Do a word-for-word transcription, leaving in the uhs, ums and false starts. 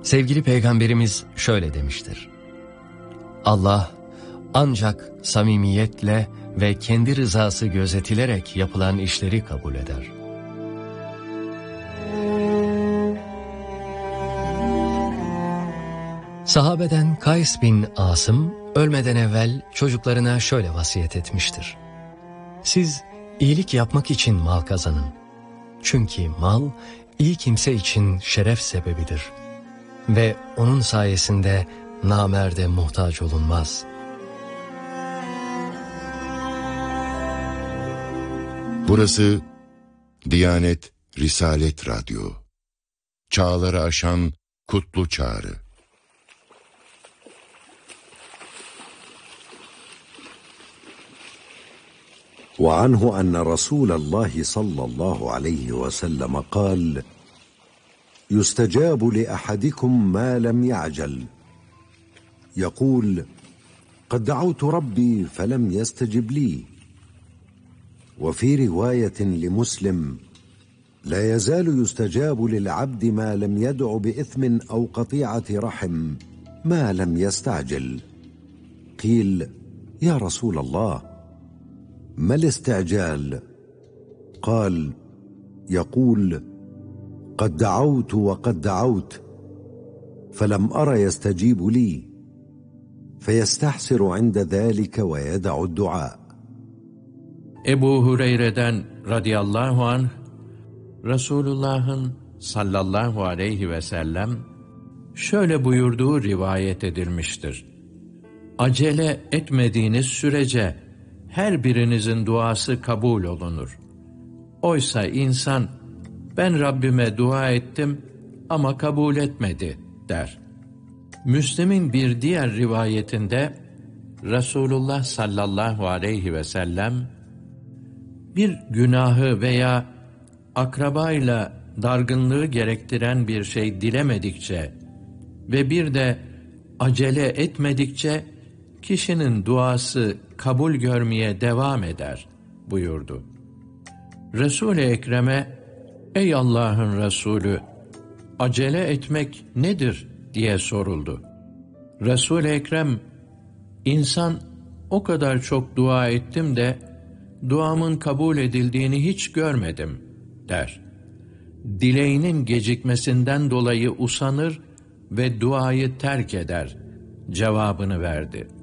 Sevgili Peygamberimiz şöyle demiştir: Allah ancak samimiyetle ve kendi rızası gözetilerek yapılan işleri kabul eder. Sahabeden Kays bin Asım ölmeden evvel çocuklarına şöyle vasiyet etmiştir: Siz iyilik yapmak için mal kazanın. Çünkü mal iyi kimse için şeref sebebidir. Ve onun sayesinde namerde muhtaç olunmaz. Burası Diyanet Risalet Radyo. Çağları aşan kutlu çağrı. وعنه أن رسول الله صلى الله عليه وسلم قال: يستجاب لأحدكم ما لم يعجل. يقول: قد دعوت ربي فلم يستجب لي. وفي رواية لمسلم: لا يزال يستجاب للعبد ما لم يدع بإثم أو قطيعة رحم ما لم يستعجل. قيل: يا رسول الله ما الاستعجال؟ قال: يقول: قد دعوت وقد دعوت فلم أر يستجيب لي فيستحسر عند ذلك ويدع الدعاء. Ebu Hureyre'den radıyallahu anh, Resulullah'ın sallallahu aleyhi ve sellem şöyle buyurduğu rivayet edilmiştir: Acele etmediğiniz sürece her birinizin duası kabul olunur. Oysa insan, ben Rabbime dua ettim ama kabul etmedi der. Müslim'in bir diğer rivayetinde Resulullah sallallahu aleyhi ve sellem, bir günahı veya akrabayla dargınlığı gerektiren bir şey dilemedikçe ve bir de acele etmedikçe kişinin duası kabul görmeye devam eder buyurdu. Resul-i Ekrem'e, ey Allah'ın Resulü, acele etmek nedir diye soruldu. Resul-i Ekrem, insan o kadar çok dua ettim de duamın kabul edildiğini hiç görmedim der. Dileğinin gecikmesinden dolayı usanır ve duayı terk eder cevabını verdi.